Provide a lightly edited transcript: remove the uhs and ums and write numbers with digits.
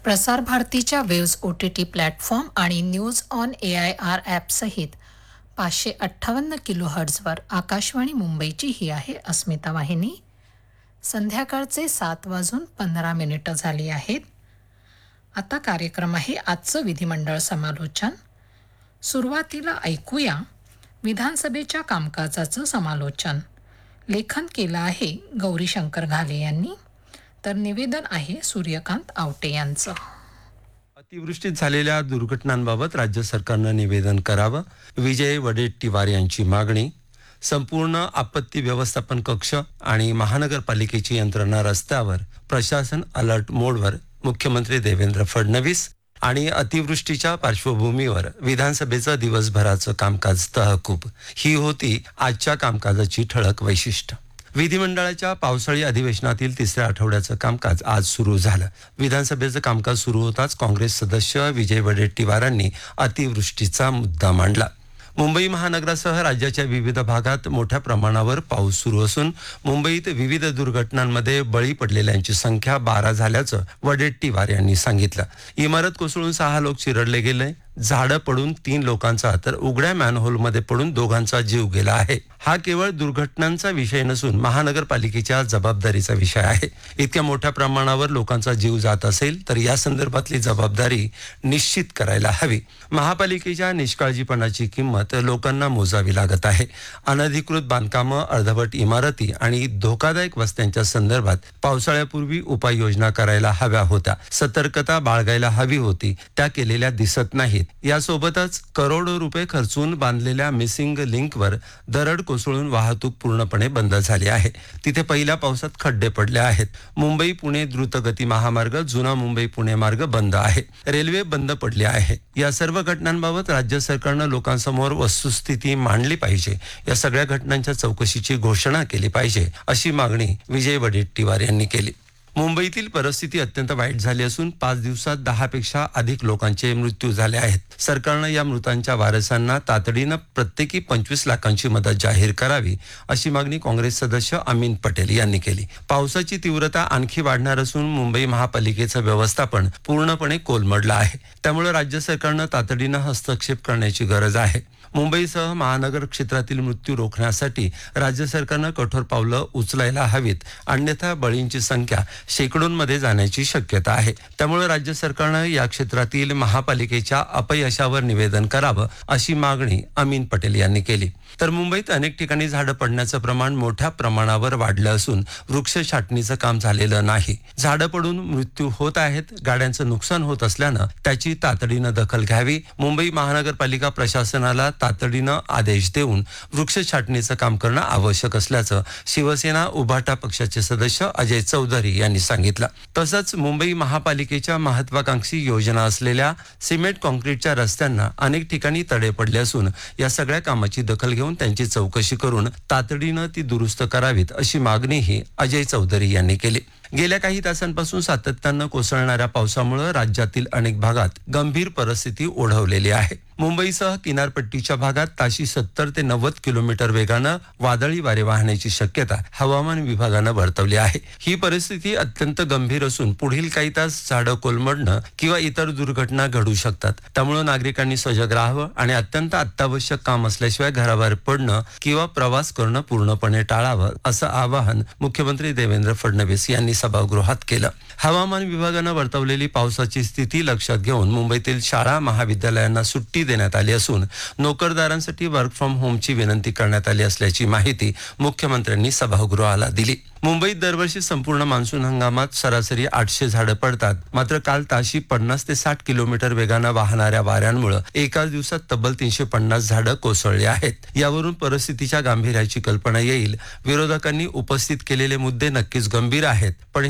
प्रसार भारतीच्या waves OTT platform आणि न्यूज ऑन AIR ॲपसहित 558 किलोहर्ट्झवर आकाशवाणी मुंबईची ही आहे अस्मिता वाहिनी. संध्याकाळचे 7:15 झाली आहेत. आता कार्यक्रम आहे आजचं विधिमंडळ समालोचन. सुरुवातीला ऐकूया विधानसभेच्या कामकाजाचं समालोचन. लेखन केलं आहे गौरीशंकर घाले यांनी, तर निवेदन आहे सूर्यकांत आवटे यांचं. अतिवृष्टीत झालेल्या दुर्घटनांबाबत राज्य सरकारनं निवेदन करावं, विजय वडेट्टीवार यांची मागणी. संपूर्ण आपत्ती व्यवस्थापन कक्ष आणि महानगरपालिकेची यंत्रणा रस्त्यावर, प्रशासन अलर्ट मोडवर. मुख्यमंत्री देवेंद्र फडणवीस. आणि अतिवृष्टीच्या पार्श्वभूमीवर विधानसभेचं दिवसभराचं कामकाज तहकूब. ही होती आजच्या कामकाजाची ठळक वैशिष्ट्य. विधिमंडळाच्या पावसाळी अधिवेशनातील तिसऱ्या आठवड्याचं कामकाज आज सुरू झालं. विधानसभेचं कामकाज सुरू होताच काँग्रेस सदस्य विजय वडेट्टीवारांनी अतिवृष्टीचा मुद्दा मांडला. मुंबई महानगरासह राज्याच्या विविध भागात मोठ्या प्रमाणावर पाऊस सुरू असून मुंबईत विविध दुर्घटनांमध्ये बळी पडलेल्यांची संख्या 12 झाल्याचं वडेट्टीवार यांनी सांगितलं. इमारत कोसळून 6 लोक चिरडले गेले. झाडं पडून 3 लोकांचा तर उघड्या मॅनहोलमध्ये पडून 2घांचा जीव गेला आहे. हा केवळ दुर्घटनांचा विषय नसून महानगरपालिकेच्या जबाबदारीचा विषय आहे. इतक्या मोठ्या प्रमाणावर लोकांचा जीव जात असेल तर या संदर्भातली जबाबदारी निश्चित करायला हवी. महापालिकेच्या निष्काळजीपणाची किंमत लोकांना मोजावी लागत आहे. अनधिकृत बांधकामं, अर्धवट इमारती आणि धोकादायक वस्त्यांच्या संदर्भात पावसाळ्यापूर्वी उपाययोजना करायला हव्या होत्या. सतर्कता बाळगायला हवी होती. त्या केलेल्या दिसत नाहीत. यासोबतच करोडो रुपये खर्चून बांधलेल्या मिसिंग लिंकवर दरड कोसळून वाहतूक पूर्णपणे बंद झाली आहे. तिथे पहिल्या पावसात खड्डे पडले आहेत. मुंबई पुणे द्रुतगती महामार्ग, जुना मुंबई पुणे मार्ग बंद आहे. रेल्वे बंद पडली आहे. या सर्व घटनांबाबत राज्य सरकारनं लोकांसमोर वस्तुस्थिती मांडली पाहिजे. या सगळ्या घटनांच्या चौकशीची घोषणा केली पाहिजे, अशी मागणी विजय वडेट्टीवार यांनी केली. मुंबईतील परिस्थिती अत्यंत वाईट झाली असून 5 दिवसात 10 पेक्षा अधिक लोकांचे मृत्यू झाले आहेत. सरकारनं या मृतांच्या वारसांना तातडीनं प्रत्येकी 25 लाखांची मदत जाहीर करावी, अशी मागणी काँग्रेस सदस्य अमीन पटेल यांनी केली. पावसाची तीव्रता आणखी वाढणार असून मुंबई महापालिकेचं व्यवस्थापन पूर्णपणे कोलमडलं आहे. त्यामुळे राज्य सरकारनं तातडीनं हस्तक्षेप करण्याची गरज आहे. मुंबईसह महानगर क्षेत्रातील मृत्यू रोखण्यासाठी राज्य सरकारनं कठोर पावलं उचलायला हवीत, अन्यथा बळींची संख्या शेकडोंमध्ये जाण्याची शक्यता आहे. त्यामुळे राज्य सरकारनं या क्षेत्रातील महापालिकेच्या अपयशावर निवेदन करावं, अशी मागणी अमीन पटेल यांनी केली. तर मुंबईत अनेक ठिकाणी झाडं पडण्याचं प्रमाण मोठ्या प्रमाणावर वाढलं असून वृक्ष छाटणीचं काम झालेलं नाही. झाडं पडून मृत्यू होत आहेत. गाड्यांचं नुकसान होत असल्यानं त्याची तातडीनं दखल घ्यावी. मुंबई महानगरपालिका प्रशासनाला तातडीनं आदेश देऊन वृक्ष छाटणीचं काम करणं आवश्यक असल्याचं शिवसेना उभाटा पक्षाचे सदस्य अजय चौधरी यांनी सांगितलं. तसंच मुंबई महापालिकेच्या महत्वाकांक्षी योजना असलेल्या सिमेंट कॉन्क्रीटच्या रस्त्यांना अनेक ठिकाणी तडे पडले असून या सगळ्या कामाची दखल घेऊन त्यांची चौकशी करून तातडीनं ती दुरुस्त करावीत, अशी मागणीही अजय चौधरी यांनी केली. गेल्या काही तासांपासून सातत्यानं कोसळणाऱ्या पावसामुळे राज्यातील अनेक भागात गंभीर परिस्थिती ओढवलेली आहे. मुंबईसह किनारपट्टीच्या भागात ताशी 70 ते 90 किलोमीटर वेगानं वादळी वारे वाहण्याची शक्यता हवामान विभागानं वर्तवली आहे. ही परिस्थिती अत्यंत गंभीर असून पुढील काही तास झाडं कोलमडणं किंवा इतर दुर्घटना घडू शकतात. त्यामुळे नागरिकांनी सजग राहावं आणि अत्यंत अत्यावश्यक काम असल्याशिवाय घराबाहेर पडणं किंवा प्रवास करणं पूर्णपणे टाळावं, असं आवाहन मुख्यमंत्री देवेंद्र फडणवीस यांनी सभागृहात केलं. हवामान विभागानं वर्तवलेली पावसाची स्थिती लक्षात घेऊन मुंबईतील शाळा महाविद्यालयांना सुट्टी देण्यात आली असून नोकरदारांसाठी वर्क फ्रॉम होमची विनंती करण्यात आली असल्याची माहिती मुख्यमंत्र्यांनी सभागृहाला दिली. मुंबईत दरवर्षी संपूर्ण मान्सून हंगामात सरासरी 800 झाडं पडतात. मात्र काल ताशी 50 ते 60 किलोमीटर वेगानं वाहणाऱ्या वाऱ्यांमुळे एकाच दिवसात तब्बल 350 झाडं कोसळली आहेत. यावरून परिस्थितीच्या गांभीर्याची कल्पना येईल. विरोधकांनी उपस्थित केलेले मुद्दे नक्कीच गंभीर आहेत, पण